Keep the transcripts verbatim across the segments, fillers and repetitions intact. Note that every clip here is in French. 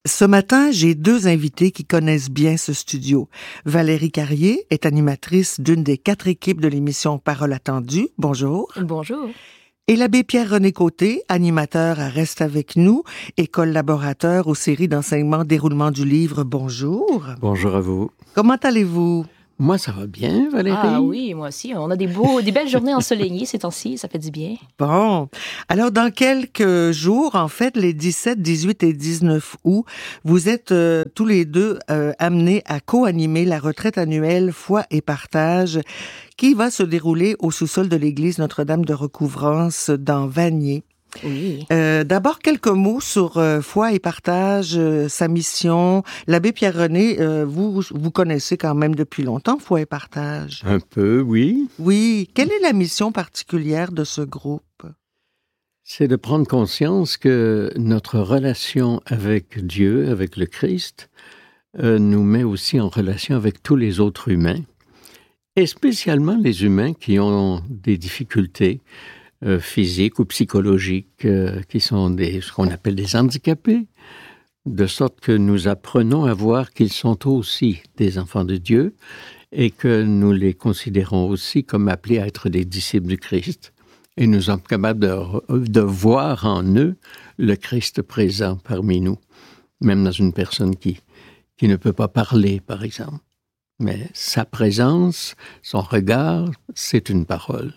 Ce matin, j'ai deux invités qui connaissent bien ce studio. Valérie Carrier est animatrice d'une des quatre équipes de l'émission Parole attendue. Bonjour. Bonjour. Et l'abbé Pierre-René Côté, animateur à Reste avec nous et collaborateur aux séries d'enseignement Déroulement du livre. Bonjour. Bonjour à vous. Comment allez-vous? Moi, ça va bien, Valérie. Ah oui, moi aussi. On a des beaux, des belles journées ensoleillées ces temps-ci. Ça fait du bien. Bon. Alors, dans quelques jours, en fait, les dix-sept, dix-huit et dix-neuf août, vous êtes euh, tous les deux euh, amenés à co-animer la retraite annuelle Foi et Partage qui va se dérouler au sous-sol de l'église Notre-Dame de Recouvrance dans Vanier. Oui. Euh, d'abord, quelques mots sur euh, Foi et Partage, euh, sa mission. L'abbé Pierre-René, euh, vous vous connaissez quand même depuis longtemps, Foi et Partage. Un peu, oui. Oui. Quelle est la mission particulière de ce groupe? C'est de prendre conscience que notre relation avec Dieu, avec le Christ, euh, nous met aussi en relation avec tous les autres humains, et spécialement les humains qui ont des difficultés Euh, physiques ou psychologiques, euh, qui sont des, ce qu'on appelle des handicapés, de sorte que nous apprenons à voir qu'ils sont aussi des enfants de Dieu et que nous les considérons aussi comme appelés à être des disciples du Christ. Et nous sommes capables de, de voir en eux le Christ présent parmi nous, même dans une personne qui, qui ne peut pas parler, par exemple. Mais sa présence, son regard, c'est une parole.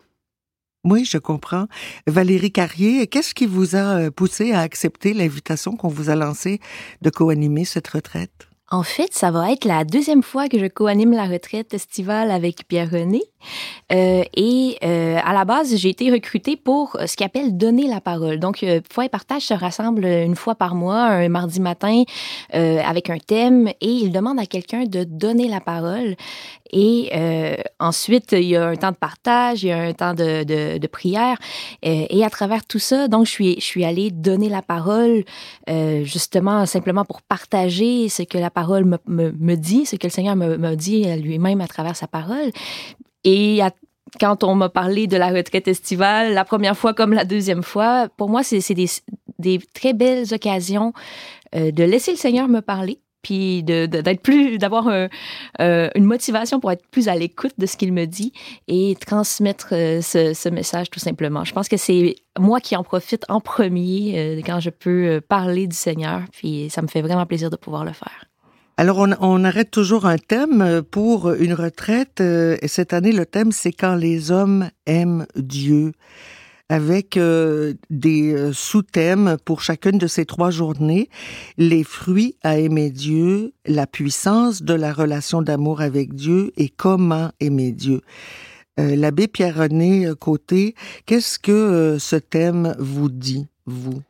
Oui, je comprends. Valérie Carrier, qu'est-ce qui vous a poussé à accepter l'invitation qu'on vous a lancée de co-animer cette retraite? En fait, ça va être la deuxième fois que je co-anime la retraite estivale avec Pierre-René. Euh, et euh, à la base, j'ai été recrutée pour ce qu'il appelle donner la parole. Donc, euh, Foi et Partage se rassemble une fois par mois, un mardi matin, euh, avec un thème, et il demande à quelqu'un de donner la parole. Et euh, ensuite, il y a un temps de partage, il y a un temps de, de, de prière. Euh, et à travers tout ça, donc, je suis, je suis allée donner la parole, euh, justement, simplement pour partager ce que la parole me, me, me dit, ce que le Seigneur me, me dit lui-même à travers sa parole. Et à, quand on m'a parlé de la retraite estivale, la première fois comme la deuxième fois, pour moi, c'est, c'est des, des très belles occasions euh, de laisser le Seigneur me parler, puis de, de, d'être plus, d'avoir un, euh, une motivation pour être plus à l'écoute de ce qu'il me dit et transmettre euh, ce, ce message tout simplement. Je pense que c'est moi qui en profite en premier euh, quand je peux parler du Seigneur, puis ça me fait vraiment plaisir de pouvoir le faire. Alors, on, on arrête toujours un thème pour une retraite. Et cette année, le thème, c'est « Quand les hommes aiment Dieu », avec euh, des sous-thèmes pour chacune de ces trois journées. Les fruits à aimer Dieu, la puissance de la relation d'amour avec Dieu et comment aimer Dieu. Euh, l'abbé Pierre-René Côté, qu'est-ce que euh, ce thème vous dit, vous?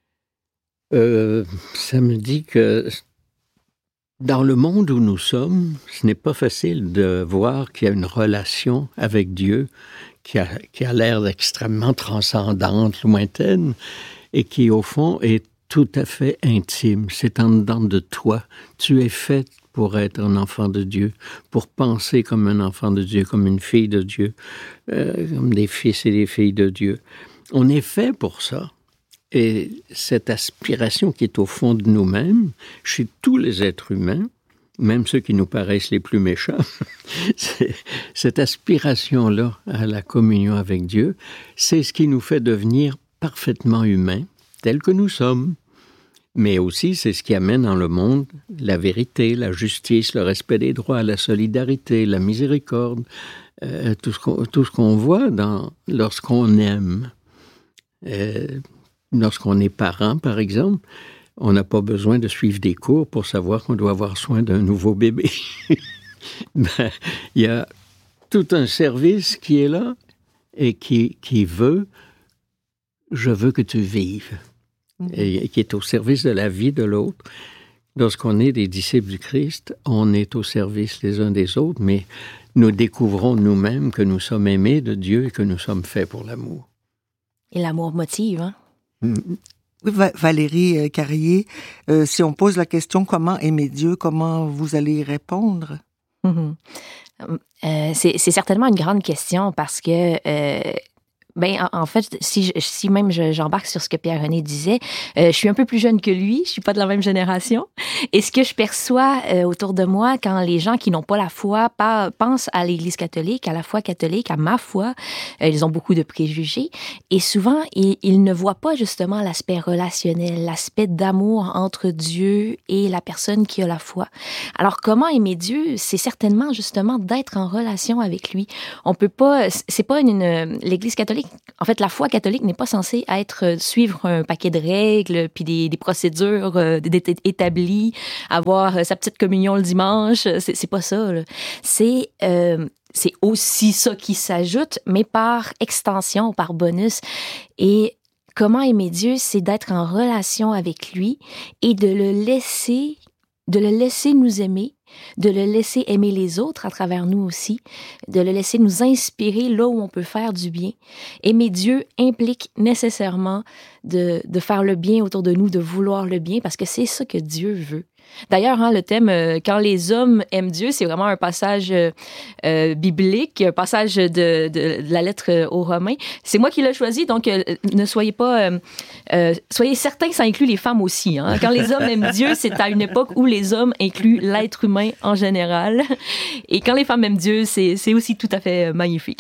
Euh, ça me dit que dans le monde où nous sommes, ce n'est pas facile de voir qu'il y a une relation avec Dieu qui a, qui a l'air extrêmement transcendante, lointaine, et qui, au fond, est tout à fait intime. C'est en dedans de toi. Tu es fait pour être un enfant de Dieu, pour penser comme un enfant de Dieu, comme une fille de Dieu, euh, comme des fils et des filles de Dieu. On est fait pour ça. Et cette aspiration qui est au fond de nous-mêmes, chez tous les êtres humains, même ceux qui nous paraissent les plus méchants, c'est, cette aspiration-là à la communion avec Dieu, c'est ce qui nous fait devenir parfaitement humains, tels que nous sommes. Mais aussi, c'est ce qui amène dans le monde la vérité, la justice, le respect des droits, la solidarité, la miséricorde, euh, tout ce qu'on, tout ce qu'on voit dans, lorsqu'on aime. Euh, Lorsqu'on est parent, par exemple, on n'a pas besoin de suivre des cours pour savoir qu'on doit avoir soin d'un nouveau bébé. Ben, il y a tout un service qui est là et qui, qui veut « je veux que tu vives mmh. » et qui est au service de la vie de l'autre. Lorsqu'on est des disciples du Christ, on est au service les uns des autres, mais nous découvrons nous-mêmes que nous sommes aimés de Dieu et que nous sommes faits pour l'amour. Et l'amour motive, hein? Oui, Valérie Carrier, euh, si on pose la question « Comment aimer Dieu », comment vous allez y répondre? Mm-hmm. Euh, c'est, c'est certainement une grande question parce que euh, Ben, en, en fait, si, je, si même je, j'embarque sur ce que Pierre-René disait, euh, je suis un peu plus jeune que lui, je suis pas de la même génération. Et ce que je perçois euh, autour de moi, quand les gens qui n'ont pas la foi pas, pensent à l'Église catholique, à la foi catholique, à ma foi, euh, ils ont beaucoup de préjugés. Et souvent, ils, ils ne voient pas justement l'aspect relationnel, l'aspect d'amour entre Dieu et la personne qui a la foi. Alors, comment aimer Dieu? C'est certainement justement d'être en relation avec lui. On peut pas, c'est pas une, une l'Église catholique. En fait, la foi catholique n'est pas censée être suivre un paquet de règles puis des, des procédures euh, établies, avoir euh, sa petite communion le dimanche. C'est, c'est pas ça. Là. C'est euh, c'est aussi ça qui s'ajoute, mais par extension, par bonus. Et comment aimer Dieu, c'est d'être en relation avec lui et de le laisser, de le laisser nous aimer, de le laisser aimer les autres à travers nous aussi, de le laisser nous inspirer là où on peut faire du bien. Aimer Dieu implique nécessairement de, de faire le bien autour de nous, de vouloir le bien, parce que c'est ça que Dieu veut. D'ailleurs, hein, le thème euh, « Quand les hommes aiment Dieu », c'est vraiment un passage euh, euh, biblique, un passage de, de, de la lettre aux Romains. C'est moi qui l'ai choisi, donc euh, ne soyez pas... Euh, euh, soyez certains que ça inclut les femmes aussi. Hein. Quand les hommes aiment Dieu, c'est à une époque où les hommes incluent l'être humain en général. Et quand les femmes aiment Dieu, c'est, c'est aussi tout à fait magnifique.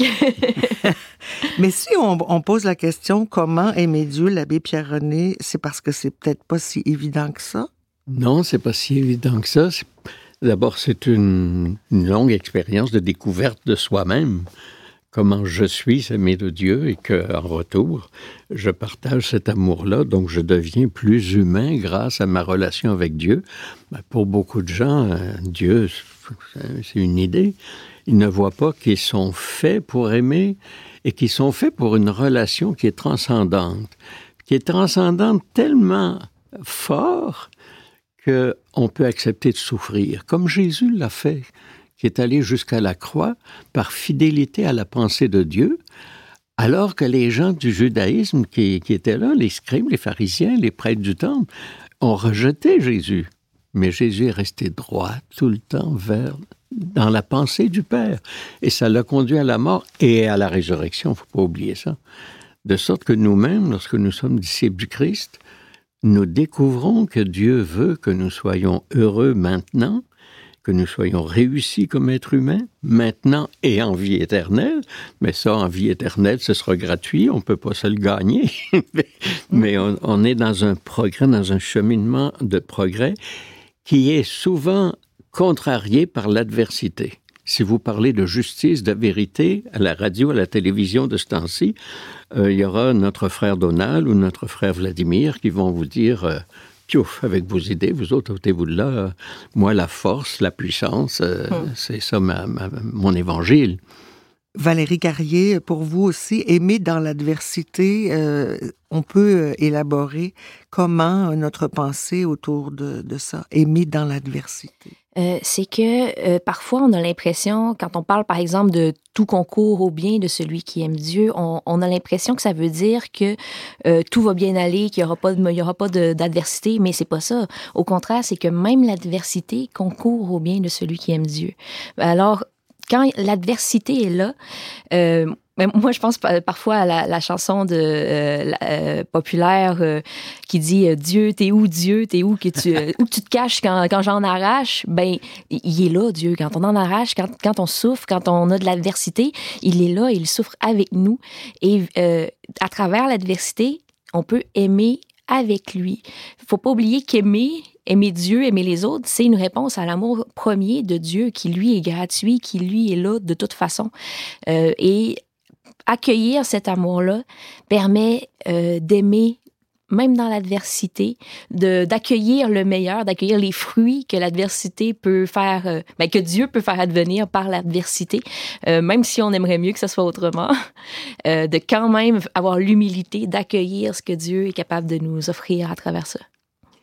Mais si on, on pose la question « Comment aimer Dieu », l'abbé Pierre-René, c'est parce que c'est peut-être pas si évident que ça? Non, c'est pas si évident que ça. C'est... D'abord, c'est une, une longue expérience de découverte de soi-même. Comment je suis aimé de Dieu et qu'en retour, je partage cet amour-là. Donc, je deviens plus humain grâce à ma relation avec Dieu. Ben, pour beaucoup de gens, Dieu, c'est une idée. Ils ne voient pas qu'ils sont faits pour aimer et qu'ils sont faits pour une relation qui est transcendante. Qui est transcendante tellement fort qu'on peut accepter de souffrir, comme Jésus l'a fait, qui est allé jusqu'à la croix par fidélité à la pensée de Dieu, alors que les gens du judaïsme qui, qui étaient là, les scribes, les pharisiens, les prêtres du temple, ont rejeté Jésus. Mais Jésus est resté droit tout le temps vers, dans la pensée du Père. Et ça l'a conduit à la mort et à la résurrection, il ne faut pas oublier ça. De sorte que nous-mêmes, lorsque nous sommes disciples du Christ, nous découvrons que Dieu veut que nous soyons heureux maintenant, que nous soyons réussis comme êtres humains, maintenant et en vie éternelle. Mais ça, en vie éternelle, ce sera gratuit, on ne peut pas se le gagner. Mais on, on est dans un progrès, dans un cheminement de progrès qui est souvent contrarié par l'adversité. Si vous parlez de justice, de vérité, à la radio, à la télévision de ce temps-ci, euh, il y aura notre frère Donald ou notre frère Vladimir qui vont vous dire euh, « Piouf, avec vos idées, vous autres, ôtez-vous de là. Euh, moi, la force, la puissance, euh, hum. c'est ça ma, ma, mon évangile. » Valérie Carrier, pour vous aussi, aimer dans l'adversité, euh, on peut élaborer comment notre pensée autour de, de ça, aimer dans l'adversité. Euh, c'est que euh, parfois on a l'impression, quand on parle par exemple de tout concourt au bien de celui qui aime Dieu, on, on a l'impression que ça veut dire que euh, tout va bien aller, qu'il y aura pas, de, il y aura pas de, d'adversité, mais c'est pas ça. Au contraire, c'est que même l'adversité concourt au bien de celui qui aime Dieu. Alors, quand l'adversité est là, euh, moi, je pense parfois à la, la chanson de, euh, la, euh, populaire euh, qui dit euh, « Dieu, t'es où, Dieu? T'es où que tu, euh, où que tu te caches quand, quand j'en arrache? » Ben, il est là, Dieu. Quand on en arrache, quand, quand on souffre, quand on a de l'adversité, il est là, il souffre avec nous. Et euh, à travers l'adversité, on peut aimer avec lui. Faut pas oublier qu'aimer, aimer Dieu, aimer les autres, c'est une réponse à l'amour premier de Dieu qui, lui, est gratuit, qui, lui, est là de toute façon. Euh, et accueillir cet amour-là permet euh, d'aimer même dans l'adversité, de, d'accueillir le meilleur, d'accueillir les fruits que l'adversité peut faire, euh, ben, que Dieu peut faire advenir par l'adversité, euh, même si on aimerait mieux que ça soit autrement, euh, de quand même avoir l'humilité d'accueillir ce que Dieu est capable de nous offrir à travers ça.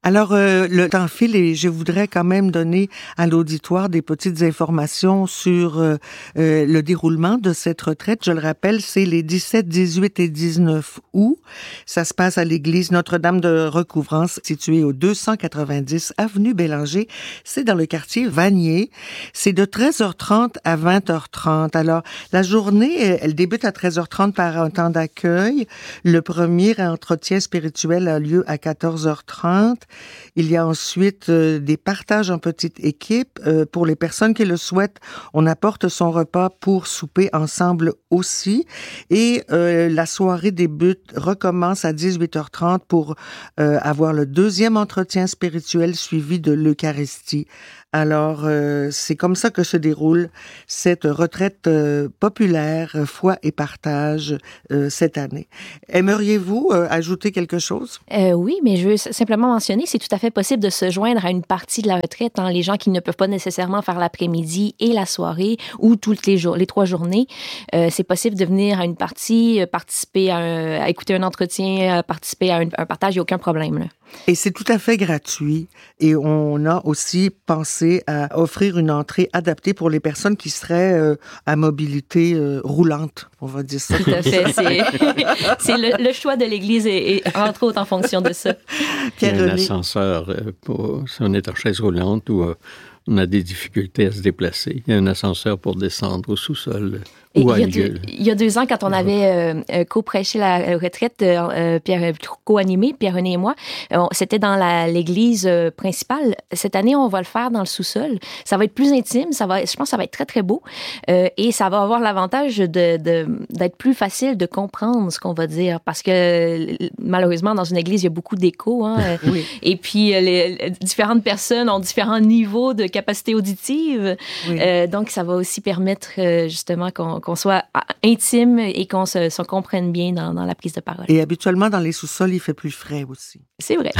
Alors, euh, le temps file et je voudrais quand même donner à l'auditoire des petites informations sur euh, euh, le déroulement de cette retraite. Je le rappelle, c'est les dix-sept, dix-huit et dix-neuf août. Ça se passe à l'église Notre-Dame de Recouvrance, située au deux cent quatre-vingt-dix avenue Bélanger. C'est dans le quartier Vanier. C'est de treize heures trente à vingt heures trente. Alors, la journée, elle débute à treize heures trente par un temps d'accueil. Le premier entretien spirituel a lieu à quatorze heures trente. Il y a ensuite euh, des partages en petite équipe. Euh, pour les personnes qui le souhaitent, on apporte son repas pour souper ensemble aussi. Et euh, la soirée débute, recommence à dix-huit heures trente pour euh, avoir le deuxième entretien spirituel suivi de l'Eucharistie. Alors, euh, c'est comme ça que se déroule cette retraite euh, populaire, foi et partage euh, cette année. Aimeriez-vous euh, ajouter quelque chose? Euh, oui, mais je veux simplement mentionner, c'est tout à fait possible de se joindre à une partie de la retraite. Hein, les gens qui ne peuvent pas nécessairement faire l'après-midi et la soirée ou toutes les jours, les trois journées, euh, c'est possible de venir à une partie, participer à, un, à écouter un entretien, participer à un, un partage, il n'y a aucun problème, là. Et c'est tout à fait gratuit. Et on a aussi pensé à offrir une entrée adaptée pour les personnes qui seraient euh, à mobilité euh, roulante, on va dire ça. Tout à fait. C'est, c'est le, le choix de l'Église et, et entre autres en fonction de ça. Il y a un ascenseur pour, si on est en chaise roulante ou euh, on a des difficultés à se déplacer. Il y a un ascenseur pour descendre au sous-sol. Et il, y a deux, il y a deux ans, quand on avait euh, co-prêché la retraite, euh, Pierre, co-animé, Pierre-René et moi, euh, c'était dans la, l'église euh, principale. Cette année, on va le faire dans le sous-sol. Ça va être plus intime, ça va, je pense que ça va être très, très beau. Euh, et ça va avoir l'avantage de, de, d'être plus facile de comprendre ce qu'on va dire. Parce que, malheureusement, dans une église, il y a beaucoup d'écho. Hein, oui. Et puis, les, les différentes personnes ont différents niveaux de capacité auditive. Oui. Euh, donc, ça va aussi permettre, euh, justement, qu'on qu'on soit intime et qu'on se, se comprenne bien dans, dans la prise de parole. Et habituellement, dans les sous-sols, il fait plus frais aussi. C'est vrai.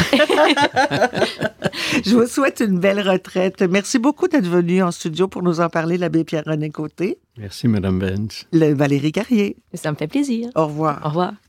Je vous souhaite une belle retraite. Merci beaucoup d'être venu en studio pour nous en parler, l'abbé Pierre-René Côté. Merci, Mme Benz. Le Valérie Carrier. Ça me fait plaisir. Au revoir. Au revoir.